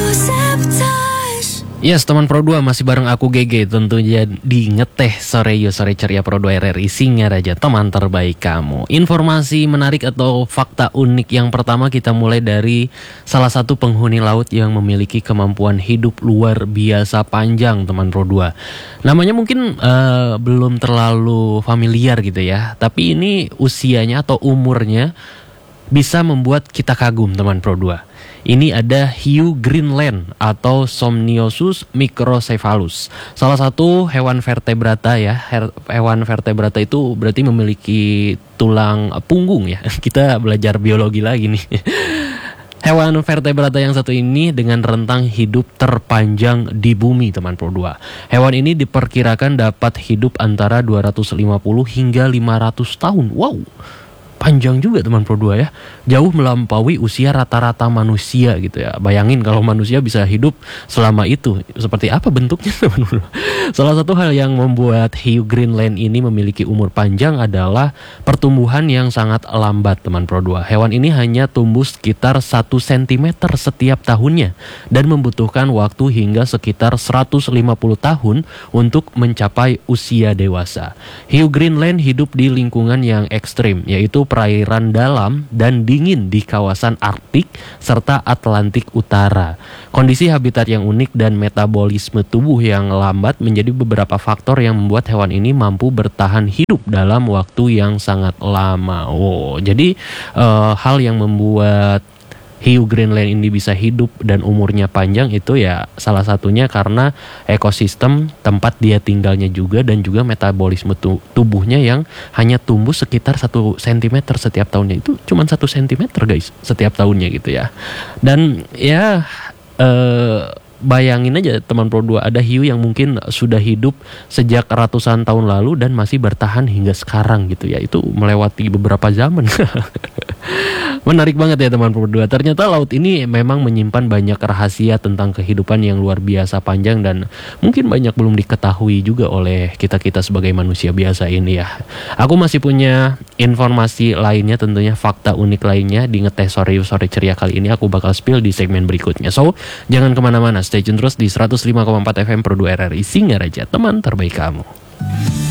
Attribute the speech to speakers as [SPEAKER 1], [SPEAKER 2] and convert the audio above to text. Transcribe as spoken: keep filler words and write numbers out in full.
[SPEAKER 1] Yes, teman Pro dua masih bareng aku G G tentunya di Ngeteh Sore Yo Sore Ceria Pro dua R R I Singar aja teman terbaik kamu. Informasi menarik atau fakta unik yang pertama kita mulai dari salah satu penghuni laut yang memiliki kemampuan hidup luar biasa panjang teman Pro dua. Namanya mungkin uh, belum terlalu familiar gitu ya, tapi ini usianya atau umurnya bisa membuat kita kagum teman Pro dua. Ini ada hiu Greenland atau Somniosus microcephalus. Salah satu hewan vertebrata ya. Hewan vertebrata itu berarti memiliki tulang punggung ya. Kita belajar biologi lagi nih. Hewan vertebrata yang satu ini dengan rentang hidup terpanjang di bumi teman Pro dua. Hewan ini diperkirakan dapat hidup antara dua ratus lima puluh hingga lima ratus tahun. Wow. Panjang juga teman Pro dua ya. Jauh melampaui usia rata-rata manusia gitu ya. Bayangin kalau manusia bisa hidup selama itu, seperti apa bentuknya teman Pro dua. Salah satu hal yang membuat hiu Greenland ini memiliki umur panjang adalah pertumbuhan yang sangat lambat teman Pro dua. Hewan ini hanya tumbuh sekitar satu sentimeter setiap tahunnya dan membutuhkan waktu hingga sekitar seratus lima puluh tahun untuk mencapai usia dewasa. Hiu Greenland hidup di lingkungan yang ekstrim, yaitu perairan dalam dan dingin di kawasan Arktik serta Atlantik Utara. Kondisi habitat yang unik dan metabolisme tubuh yang lambat menjadi beberapa faktor yang membuat hewan ini mampu bertahan hidup dalam waktu yang sangat lama. Wow, jadi uh, hal yang membuat hiu Greenland ini bisa hidup dan umurnya panjang itu ya salah satunya karena ekosistem tempat dia tinggalnya juga dan juga metabolisme tubuhnya yang hanya tumbuh sekitar satu sentimeter setiap tahunnya. Itu cuma satu sentimeter guys setiap tahunnya gitu ya. Dan ya eh, bayangin aja teman Pro dua, ada hiu yang mungkin sudah hidup sejak ratusan tahun lalu dan masih bertahan hingga sekarang gitu ya. Itu melewati beberapa zaman. Menarik banget ya teman Pro dua. Ternyata laut ini memang menyimpan banyak rahasia tentang kehidupan yang luar biasa panjang dan mungkin banyak belum diketahui juga oleh kita-kita sebagai manusia biasa ini ya. Aku masih punya informasi lainnya, tentunya fakta unik lainnya di Ngeteh Sore Sore Ceria kali ini aku bakal spill di segmen berikutnya. So, jangan kemana-mana, stay tune terus di seratus lima koma empat F M Pro dua R R I Singar aja teman terbaik kamu.